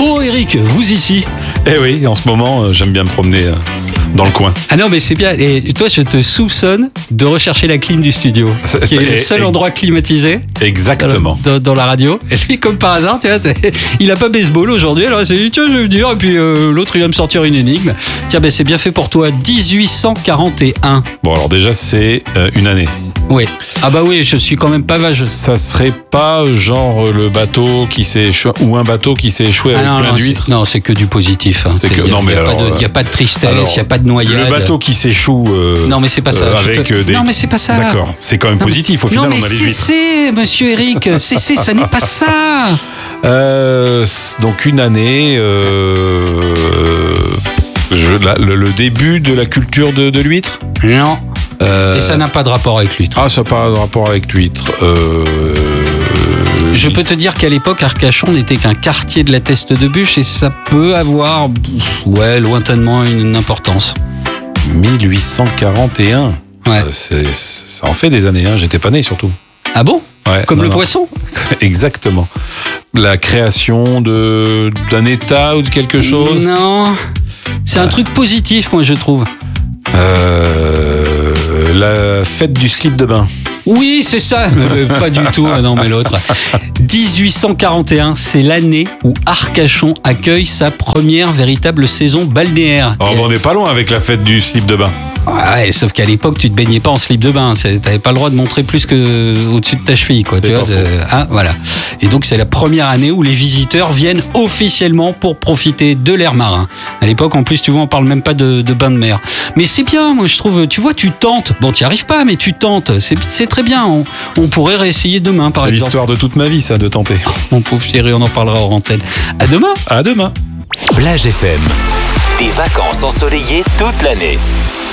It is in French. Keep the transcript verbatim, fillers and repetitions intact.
Oh Eric, vous ici? Eh oui, en ce moment, euh, j'aime bien me promener euh, dans le coin. Ah non mais c'est bien, et toi je te soupçonne de rechercher la clim du studio, qui est le seul et, endroit climatisé. Exactement. Dans, dans la radio. Et lui, comme par hasard, tu vois, il a pas baseball aujourd'hui, alors il s'est dit tiens je vais venir, et puis euh, l'autre il va me sortir une énigme. Tiens ben c'est bien fait pour toi, dix-huit cent quarante et un. Bon alors déjà c'est euh, une année. Oui. Ah bah oui, je suis quand même pas vache. Ça serait pas genre le bateau qui s'est échoué ou un bateau qui s'est échoué Ah avec non, plein non, d'huîtres. c'est, non, c'est que du positif. Hein. C'est que, y a, non, mais y a alors, pas de, il n'y a pas de tristesse, il n'y a pas de noyade. Le bateau qui s'échoue. Euh, non, mais c'est pas ça. euh, avec te... des... Non, mais c'est pas ça. D'accord. C'est quand même non, positif. Mais... Au final, non, mais on a les huîtres. cessez, monsieur Eric. Cessez, ça n'est pas ça. Euh, donc une année. Euh, je, la, le, le début de la culture de, de l'huître. Non. Euh... Et ça n'a pas de rapport avec l'huître. Ah, ça n'a pas de rapport avec l'huître. Euh... Je peux te dire qu'à l'époque, Arcachon n'était qu'un quartier de la Teste de Bûche et ça peut avoir, ouais, lointainement une importance. mille huit cent quarante et un. Ouais. Euh, c'est, ça en fait des années, hein. J'étais pas né surtout. Ah bon? Ouais, Comme non, le non. poisson? Exactement. La création de, d'un État ou de quelque chose? Non. C'est un truc positif, moi, je trouve. Euh, la fête du slip de bain. Oui, c'est ça. Mais pas du tout, non, mais l'autre. dix-huit cent quarante et un, c'est l'année où Arcachon accueille sa première véritable saison balnéaire. Oh, Et... bon, on n'est pas loin avec la fête du slip de bain. Ouais, sauf qu'à l'époque, tu te baignais pas en slip de bain. T'avais pas le droit de montrer plus que au-dessus de ta cheville, quoi. C'est Tu vois, pas de... ah, voilà. Et donc, c'est la première année où les visiteurs viennent officiellement pour profiter de l'air marin. À l'époque, en plus, tu vois, on parle même pas de, de bain de mer. Mais c'est bien, moi, je trouve. Tu vois, tu tentes. Bon, tu n'y arrives pas, mais tu tentes. C'est, c'est très bien. On, on pourrait réessayer demain, par C'est exemple. l'histoire de toute ma vie, ça, de tenter. Mon pauvre chéri, on en parlera hors antenne. À demain. À demain. Plage F M. Des vacances ensoleillées toute l'année.